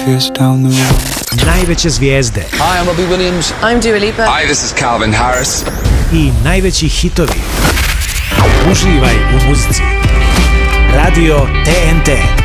kiss down the road. Najveće zvijezde. Hi, I'm Robbie Williams. I'm Dua Lipa. Hi, this is Calvin Harris. I najveći hitovi. Uživaj u muzici. Radio TNT.